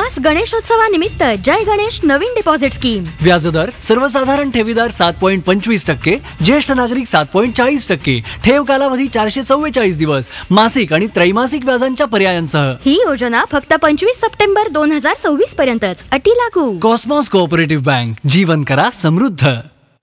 खास गणेशोत्सवानिमित्त जय गणेश नवीन deposit scheme. व्याजदर सर्वसाधारण ठेवीदार 7.25%, ज्येष्ठ नागरिक 7.40%, ठेव कालावधी 444 दिवस, मासिक आणि त्रैमासिक व्याजांच्या पर्यायांसह. ही योजना फक्त 25 सप्टेंबर 2026 पर्यंतच. अटी लागू. Cosmos cooperative bank. जीवन करा समृद्ध.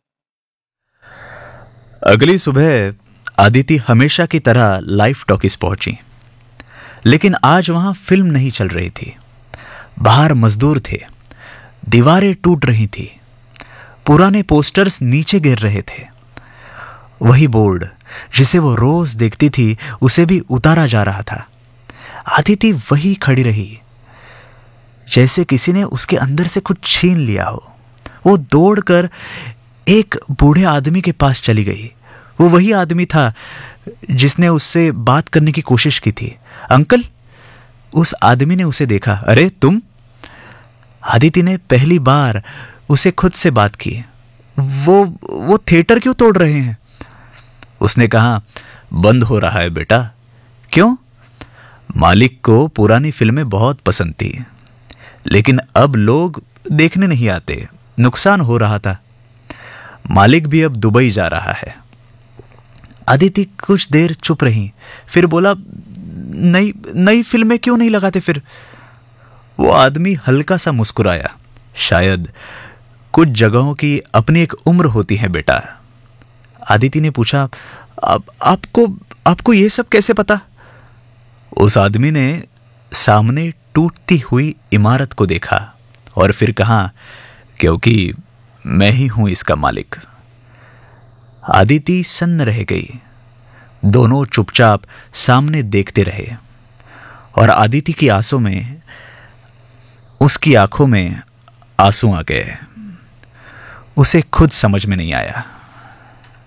अगली सुबह आदिति हमेशा की तरह लाइफ टॉकीज पहुंची, लेकिन आज वहां फिल्म नहीं चल रही थी. बाहर मजदूर थे, दीवारें टूट रही थी, पुराने पोस्टर्स नीचे गिर रहे थे. वही बोर्ड जिसे वो रोज देखती थी उसे भी उतारा जा रहा था. आदिति वही खड़ी रही, जैसे किसी ने उसके अंदर से कुछ छीन लिया हो. वो दौड़कर एक बूढ़े आदमी के पास चली गई. वो वही आदमी था जिसने उससे बात करने की कोशिश की थी. अंकल. उस आदमी ने उसे देखा. अरे तुम. आदिति ने पहली बार उसे खुद से बात की. वो थिएटर क्यों तोड़ रहे हैं? उसने कहा, बंद हो रहा है बेटा. क्यों? मालिक को पुरानी फिल्में बहुत पसंद थी, लेकिन अब लोग देखने नहीं आते. नुकसान हो रहा था. मालिक भी अब दुबई जा रहा है. आदिति कुछ देर चुप रही, फिर बोला, नई फिल्में क्यों नहीं लगाते फिर? वो आदमी हल्का सा मुस्कुराया. शायद कुछ जगहों की अपनी एक उम्र होती है बेटा. आदिति ने पूछा, आपको ये सब कैसे पता? उस आदमी ने सामने टूटती हुई इमारत को देखा और फिर कहा, क्योंकि मैं ही हूं इसका मालिक. आदिति सन्न रह गई. दोनों चुपचाप सामने देखते रहे और आदिति की आंसों में, उसकी आंखों में आंसू आ गए. उसे खुद समझ में नहीं आया.